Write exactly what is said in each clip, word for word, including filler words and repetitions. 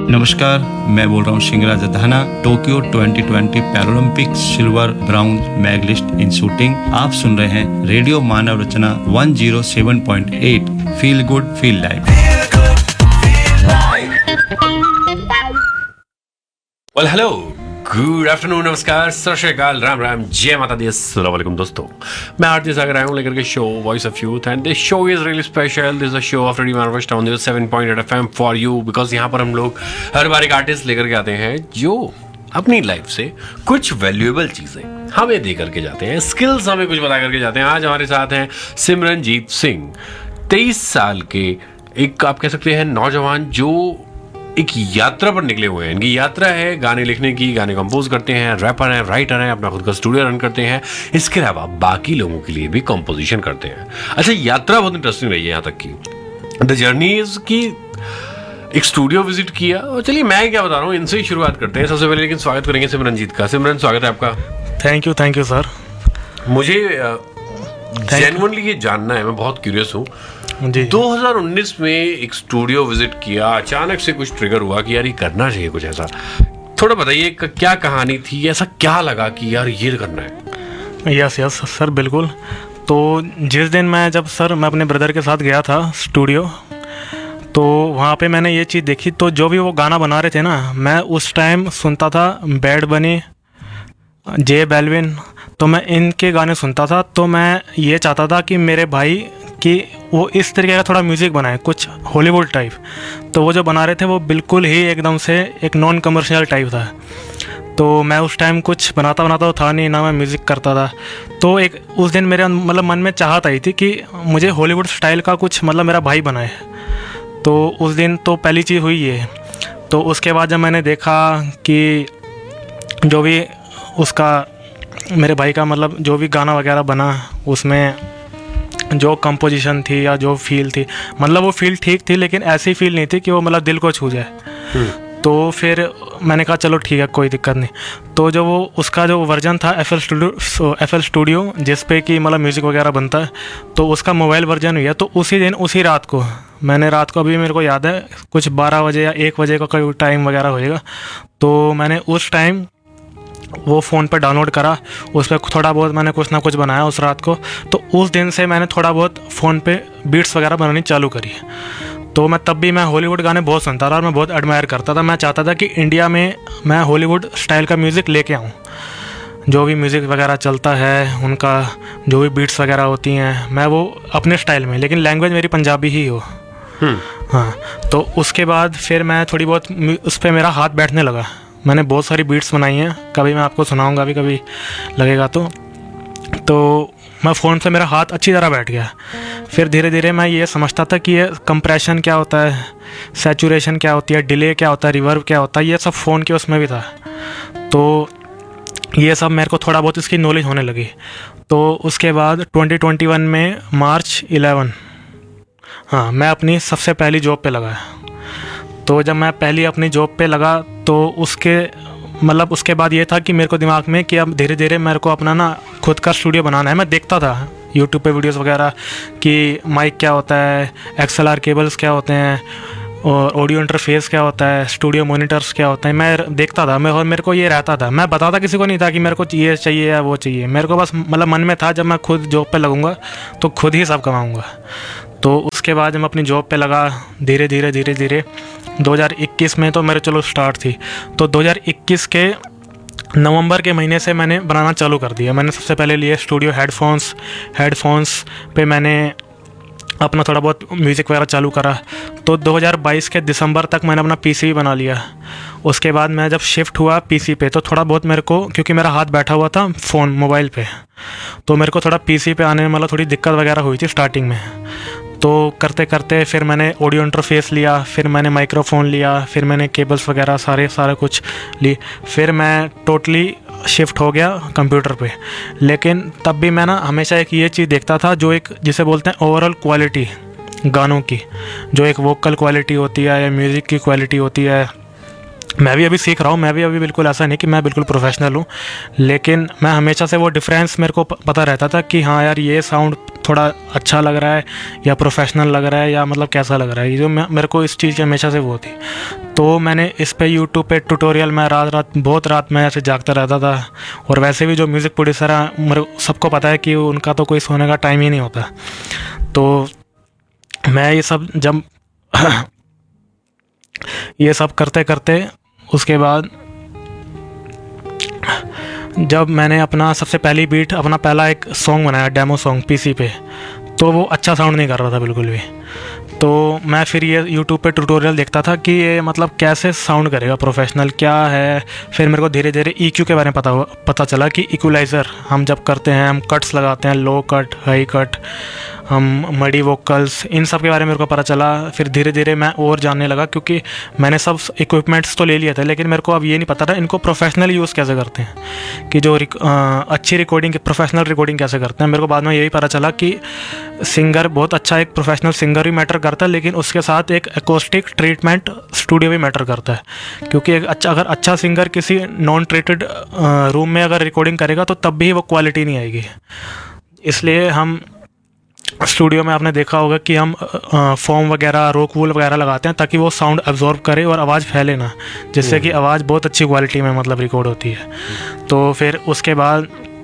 नमस्कार, मैं बोल रहा हूँ सिंगराज धाना। Tokyo twenty twenty Paralympic silver brown medallist इन शूटिंग। आप सुन रहे हैं रेडियो मानव रचना one zero seven point eight. Feel good feel life. Well hello, good afternoon, नमस्कार, सत श्री अकाल, राम राम, जय माता दी, अस्सलाम वालेकुम दोस्तों। मैं आरती सागर आया हूँ लेकर के show voice of youth and this show is really special. This a show off radio Manav on seven point eight FM for you, because यहाँ पर हम लोग हर बार एक आर्टिस्ट लेकर के आते हैं जो अपनी लाइफ से कुछ वैल्यूएबल चीजें हमें दे करके जाते हैं, स्किल्स हमें कुछ बता करके जाते हैं। आज हमारे साथ हैं सिमरनजीत सिंह, तेईस साल के एक आप कह सकते हैं नौजवान जो एक यात्रा पर निकले हुए हैं। इनकी यात्रा है गाने लिखने की, गाने कंपोज करते हैं, रैपर हैं, राइटर हैं, अपना खुद का स्टूडियो रन करते हैं, इसके अलावा बाकी लोगों के लिए भी कंपोजिशन करते हैं। अच्छा, यात्रा बहुत इंटरेस्टिंग रही है यहाँ तक की द जर्नी इज की एक स्टूडियो विजिट किया। और चलिए मैं क्या बता रहा हूँ, इनसे ही शुरुआत करते हैं सबसे पहले। लेकिन स्वागत करेंगे सिमरनजीत का। सिमरन, स्वागत है आपका। Thank you thank you sir. मुझे जेन्युइनली ये जानना है, मैं बहुत क्यूरियस हूँ। जी, दो हज़ार उन्नीस में एक स्टूडियो विजिट किया, अचानक से कुछ ट्रिगर हुआ कि यार ये करना चाहिए कुछ ऐसा। थोड़ा बताइए क्या कहानी थी, ऐसा क्या लगा कि यार ये करना है? यस यस सर, बिल्कुल। तो जिस दिन मैं जब सर मैं अपने ब्रदर के साथ गया था स्टूडियो, तो वहाँ पे मैंने ये चीज़ देखी। तो जो भी वो गाना बना रहे थे ना, मैं उस टाइम सुनता था बैड बनी, जे बेलविन, तो मैं इनके गाने सुनता था। तो मैं ये चाहता था कि मेरे भाई कि वो इस तरीके का थोड़ा म्यूज़िक बनाए, कुछ हॉलीवुड टाइप। तो वो जो बना रहे थे वो बिल्कुल ही एकदम से एक नॉन कमर्शियल टाइप था। तो मैं उस टाइम कुछ बनाता बनाता तो था नहीं, ना मैं म्यूज़िक करता था। तो एक उस दिन मेरे मतलब मन में चाहत आई थी कि मुझे हॉलीवुड स्टाइल का कुछ मतलब मेरा भाई बनाए। तो उस दिन तो पहली चीज़ हुई ये। तो उसके बाद जब मैंने देखा कि जो भी उसका मेरे भाई का मतलब जो भी गाना वगैरह बना, उसमें जो कंपोजिशन थी या जो फील थी, मतलब वो फील ठीक थी, लेकिन ऐसी फील नहीं थी कि वो मतलब दिल को छू जाए। तो फिर मैंने कहा चलो ठीक है, कोई दिक्कत नहीं। तो जो वो उसका जो वर्जन था F L studio F L studio जिस पे कि मतलब म्यूज़िक वगैरह बनता है, तो उसका मोबाइल वर्जन हुआ। तो उसी दिन उसी रात को मैंने रात को अभी मेरे को याद है कुछ बारह बजे या एक बजे का कोई टाइम वगैरह होएगा, तो मैंने उस टाइम वो फ़ोन पे डाउनलोड करा, उस पर थोड़ा बहुत मैंने कुछ ना कुछ बनाया उस रात को। तो उस दिन से मैंने थोड़ा बहुत फ़ोन पे बीट्स वगैरह बनानी चालू करी। तो मैं तब भी मैं हॉलीवुड गाने बहुत सुनता था और मैं बहुत एडमायर करता था। मैं चाहता था कि इंडिया में मैं हॉलीवुड स्टाइल का म्यूज़िक लेके आऊँ। जो भी म्यूज़िक वगैरह चलता है, उनका जो भी बीट्स वगैरह होती हैं, मैं वो अपने स्टाइल में, लेकिन लैंग्वेज मेरी पंजाबी ही हो। हाँ, तो उसके बाद फिर मैं थोड़ी बहुत उस पर मेरा हाथ बैठने लगा। मैंने बहुत सारी बीट्स बनाई हैं, कभी मैं आपको सुनाऊंगा भी कभी लगेगा तो। तो मैं फ़ोन से मेरा हाथ अच्छी तरह बैठ गया। फिर धीरे धीरे मैं ये समझता था कि ये कंप्रेशन क्या होता है, सैचुरेशन क्या होती है, डिले क्या होता है, रिवर्ब क्या होता है, ये सब फ़ोन के उसमें भी था। तो ये सब मेरे को थोड़ा बहुत इसकी नॉलेज होने लगी। तो उसके बाद ट्वेंटी ट्वेंटी वन में मार्च इलेवन, हाँ, मैं अपनी सबसे पहली जॉब पे लगा। तो जब मैं पहली अपनी जॉब पे लगा तो उसके मतलब उसके बाद ये था कि मेरे को दिमाग में कि अब धीरे धीरे मेरे को अपना ना खुद का स्टूडियो बनाना है। मैं देखता था यूट्यूब पे वीडियोस वगैरह कि माइक क्या होता है, एक्स एल आर केबल्स क्या होते हैं, और ऑडियो इंटरफेस क्या होता है, स्टूडियो मॉनिटर्स क्या होता है, मैं देखता था। मैं और मेरे को ये रहता था, मैं बताता किसी को नहीं था कि मेरे को ये चाहिए या वो चाहिए। मेरे को बस मतलब मन में था जब मैं खुद जॉब पे लगूंगा तो खुद ही सब कमाऊँगा। तो उसके बाद जब मैं अपनी जॉब पे लगा, धीरे धीरे धीरे धीरे दो हज़ार इक्कीस में तो मेरे चलो स्टार्ट थी। तो दो हज़ार इक्कीस के नवंबर के महीने से मैंने बनाना चालू कर दिया। मैंने सबसे पहले लिए स्टूडियो हेडफोन्स हेडफोन्स पे मैंने अपना थोड़ा बहुत म्यूज़िक वगैरह चालू करा। तो दो हज़ार बाईस के दिसंबर तक मैंने अपना पीसी भी बना लिया। उसके बाद मैं जब शिफ्ट हुआ पीसी पे, तो थोड़ा बहुत मेरे को, क्योंकि मेरा हाथ बैठा हुआ था फ़ोन मोबाइल पे, तो मेरे को थोड़ा पीसी पे आने में मतलब थोड़ी दिक्कत वगैरह हुई थी स्टार्टिंग में। तो करते करते फिर मैंने ऑडियो इंटरफेस लिया, फिर मैंने माइक्रोफोन लिया, फिर मैंने केबल्स वगैरह सारे सारा कुछ ली। फिर मैं टोटली शिफ्ट हो गया कंप्यूटर पे। लेकिन तब भी मैं ना हमेशा एक ये चीज़ देखता था, जो एक जिसे बोलते हैं ओवरऑल क्वालिटी गानों की, जो एक वोकल क्वालिटी होती है या म्यूज़िक की क्वालिटी होती है। मैं भी अभी सीख रहा हूँ, मैं भी अभी बिल्कुल ऐसा नहीं कि मैं बिल्कुल प्रोफेशनल हूँ, लेकिन मैं हमेशा से वो डिफरेंस मेरे को पता रहता था कि हाँ यार, ये साउंड थोड़ा अच्छा लग रहा है या प्रोफेशनल लग रहा है या मतलब कैसा लग रहा है, ये जो मैं मेरे को इस चीज़ की हमेशा से वो थी। तो मैंने इस पे यूट्यूब पे ट्यूटोरियल में रात रात बहुत रात में ऐसे जागता रहता था। और वैसे भी जो म्यूज़िक प्रोड्यूसर है मेरे सबको पता है कि उनका तो कोई सोने का टाइम ही नहीं होता। तो मैं ये सब जब ये सब करते करते उसके बाद जब मैंने अपना सबसे पहली बीट अपना पहला एक सॉन्ग बनाया डेमो सॉन्ग पीसी पे, तो वो अच्छा साउंड नहीं कर रहा था बिल्कुल भी। तो मैं फिर ये यूट्यूब पे ट्यूटोरियल देखता था कि ये मतलब कैसे साउंड करेगा प्रोफेशनल क्या है। फिर मेरे को धीरे धीरे ईक्यू के बारे में पता पता चला कि इक्वलाइज़र हम जब करते हैं हम कट्स लगाते हैं, लो कट, हाई कट, हम मडी वोकल्स, इन सब के बारे में मेरे को पता चला। फिर धीरे धीरे मैं और जानने लगा क्योंकि मैंने सब इक्विपमेंट्स तो ले लिया था, लेकिन मेरे को अब ये नहीं पता था इनको प्रोफेशनल यूज़ कैसे करते हैं, कि जो रिक, आ, अच्छी रिकॉर्डिंग प्रोफेशनल रिकॉर्डिंग कैसे करते हैं। मेरे को बाद में यही पता चला कि सिंगर बहुत अच्छा एक प्रोफेशनल सिंगर भी मैटर करता है, लेकिन उसके साथ एक एकोस्टिक ट्रीटमेंट स्टूडियो भी मैटर करता है। क्योंकि एक अच्छा अगर अच्छा सिंगर किसी नॉन ट्रीटेड रूम में अगर रिकॉर्डिंग करेगा तो तब भी वो क्वालिटी नहीं आएगी। इसलिए हम स्टूडियो में आपने देखा होगा कि हम फोम वगैरह, रोक वूल वगैरह लगाते हैं ताकि वो साउंड एब्जॉर्ब करे और आवाज़ फैले ना, जिससे कि आवाज़ बहुत अच्छी क्वालिटी में मतलब रिकॉर्ड होती है। तो फिर उसके बाद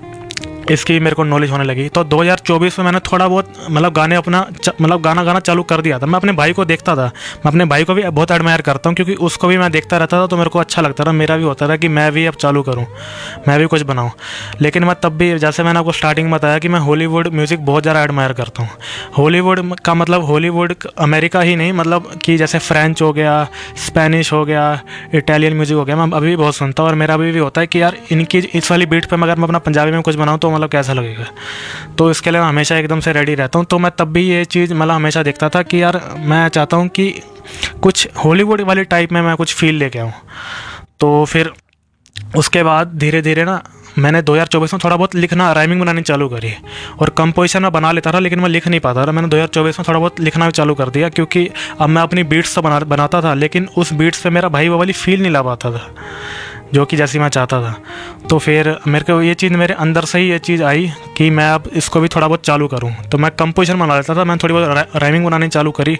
इसकी मेरे को नॉलेज होने लगी। तो दो हज़ार चौबीस में मैंने थोड़ा बहुत मतलब गाने अपना मतलब गाना गाना चालू कर दिया था। मैं अपने भाई को देखता था, मैं अपने भाई को भी बहुत एडमायर करता हूँ क्योंकि उसको भी मैं देखता रहता था, तो मेरे को अच्छा लगता था, मेरा भी होता था कि मैं भी अब चालू करूँ, मैं भी कुछ बनाऊँ। लेकिन मैं तब भी, जैसे मैंने आपको स्टार्टिंग में बताया कि मैं हॉलीवुड म्यूज़िक बहुत ज़्यादा एडमायर करता हूँ। हॉलीवुड का मतलब हॉलीवुड अमेरिका ही नहीं, मतलब कि जैसे फ्रेंच हो गया, स्पेनिश हो गया, इटालियन म्यूज़िक हो गया, मैं अभी भी बहुत सुनता हूँ। और मेरा अभी भी होता है कि यार इनकी इस वाली बीट पर अगर मैं अपना पंजाबी में कुछ बनाऊँ तो मतलब कैसा लगेगा। तो इसके लिए मैं हमेशा एकदम से रेडी रहता हूँ। तो मैं तब भी ये चीज़ मतलब हमेशा देखता था कि यार मैं चाहता हूँ कि कुछ हॉलीवुड वाली टाइप में मैं कुछ फील लेके आऊँ। तो फिर उसके बाद धीरे धीरे ना मैंने दो हज़ार चौबीस में थोड़ा बहुत लिखना, राइमिंग बनानी चालू करी। और कंपोजिशन मैं बना लेता था लेकिन मैं लिख नहीं पाता था। मैंने दो हज़ार चौबीस में थोड़ा बहुत लिखना भी चालू कर दिया क्योंकि अब मैं अपनी बीट्स तो बना बनाता था, लेकिन उस बीट्स पे मेरा भाई वो वाली फील नहीं ला पाता था जो कि जैसी मैं चाहता था। तो फिर मेरे को ये चीज़ मेरे अंदर से ही ये चीज़ आई कि मैं अब इसको भी थोड़ा बहुत चालू करूँ। तो मैं कंपोजिशन बना लेता था, मैंने थोड़ी बहुत राइमिंग बनानी चालू करी,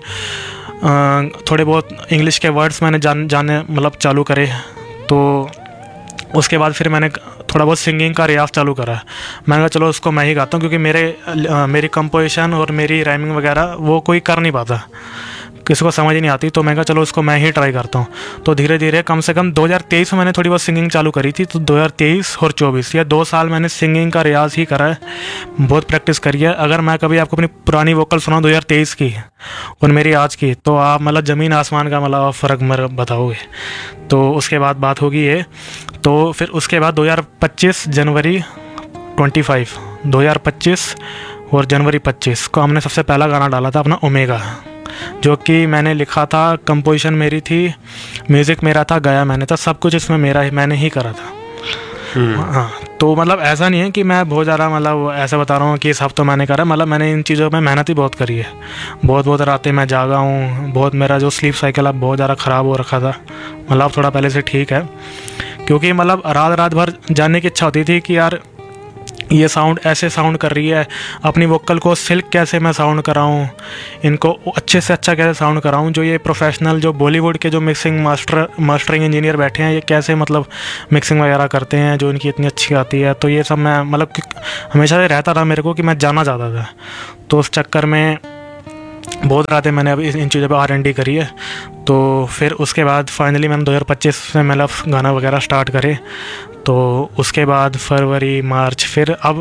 थोड़े बहुत इंग्लिश के वर्ड्स मैंने जान जाने मतलब चालू करे। तो उसके बाद फिर मैंने थोड़ा बहुत सिंगिंग का रियाज़ चालू करा। मैंने कहा चलो उसको मैं ही गाता हूँ क्योंकि मेरे आ, मेरी कंपोजिशन और मेरी राइमिंग वगैरह वो कोई कर नहीं पाता, किसी को समझ ही नहीं आती। तो मैं कहा चलो उसको मैं ही ट्राई करता हूँ। तो धीरे धीरे कम से कम दो हज़ार तेईस में मैंने थोड़ी बहुत सिंगिंग चालू करी थी। तो दो हज़ार तेईस और चौबीस या दो साल मैंने सिंगिंग का रियाज़ ही करा है, बहुत प्रैक्टिस करी है। अगर मैं कभी आपको अपनी पुरानी वोकल सुनाऊँ दो हज़ार तेईस की और मेरी आज की, तो आप मतलब ज़मीन आसमान का मतलब फ़र्क मेरे बताओगे। तो उसके बाद बात होगी ये। तो फिर उसके बाद दो हज़ार पच्चीस जनवरी पच्चीस दो हज़ार पच्चीस और जनवरी पच्चीस को हमने सबसे पहला गाना डाला था अपना ओमेगा, जो कि मैंने लिखा था, कंपोजिशन मेरी थी, म्यूज़िक मेरा था, गाया मैंने था, सब कुछ इसमें मेरा ही मैंने ही करा था। हाँ, तो मतलब ऐसा नहीं है कि मैं बहुत ज़्यादा मतलब ऐसा बता रहा हूँ कि सब तो मैंने करा, मतलब मैंने इन चीज़ों में मेहनत ही बहुत करी है। बहुत बहुत रातें मैं जागा हूँ, बहुत मेरा जो स्लीप साइकिल अब बहुत ज़्यादा ख़राब हो रखा था, मतलब थोड़ा पहले से ठीक है। क्योंकि मतलब रात रात भर जानने की इच्छा होती थी कि यार ये साउंड ऐसे साउंड कर रही है, अपनी वोकल को सिल्क कैसे मैं साउंड कराऊं, इनको अच्छे से अच्छा कैसे साउंड कराऊं। जो ये प्रोफेशनल जो बॉलीवुड के जो मिक्सिंग मास्टर मास्टरिंग इंजीनियर बैठे हैं, ये कैसे मतलब मिक्सिंग वगैरह करते हैं जो इनकी इतनी अच्छी आती है। तो ये सब मैं मतलब हमेशा से रहता था मेरे को कि मैं जानना चाहता था। तो उस चक्कर में बहुत रातें मैंने अभी इन चीज़ों पे आर एन डी करी है। तो फिर उसके बाद फाइनली मैंने दो हज़ार पच्चीस में मतलब गाना वगैरह स्टार्ट करे। तो उसके बाद फरवरी मार्च, फिर अब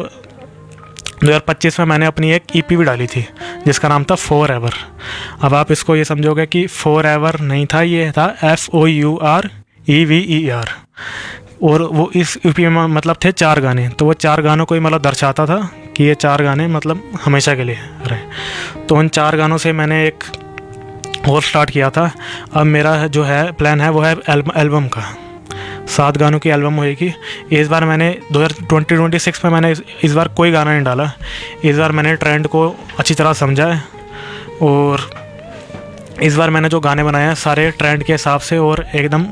दो हज़ार पच्चीस में मैंने अपनी एक ईपी भी डाली थी जिसका नाम था फॉर एवर। अब आप इसको ये समझोगे कि फॉर एवर नहीं था, ये था F O you R E V E R. और वो इस ईपी में मतलब थे चार गाने, तो वो चार गानों को ही मतलब दर्शाता था कि ये चार गाने मतलब हमेशा के लिए रहे। तो उन चार गानों से मैंने एक और स्टार्ट किया था। अब मेरा जो है प्लान है वो है एल्बम का, सात गानों की एल्बम होएगी। इस बार मैंने दो हज़ार छब्बीस में मैंने इस, इस बार कोई गाना नहीं डाला। इस बार मैंने ट्रेंड को अच्छी तरह समझा है और इस बार मैंने जो गाने बनाए हैं सारे ट्रेंड के हिसाब से और एकदम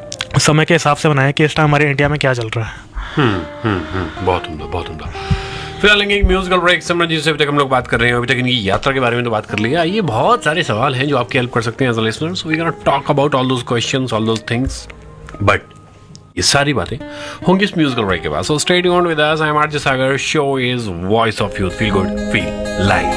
समय के हिसाब से बनाए कि इस टाइम हमारे इंडिया में क्या चल रहा है। हम्म हम्म हम्म बहुत उम्दा बहुत उम्दा। फिलहाल लेंगे एक म्यूजिकल ब्रेक। सिमरन जी से अभी तक हम लोग बात कर रहे हैं, अभी तक इनकी यात्रा के बारे में तो बात कर लिया। आइए, बहुत सारे सवाल हैं जो आपकी हेल्प कर सकते हैं as a listeners. We can talk about all those questions, all those things, but ये सारी बातें होंगी इस म्यूजिकल ब्रेक के बाद। So stay tuned with us. I am RJ Sagar. Show is voice of youth. Feel good, feel live.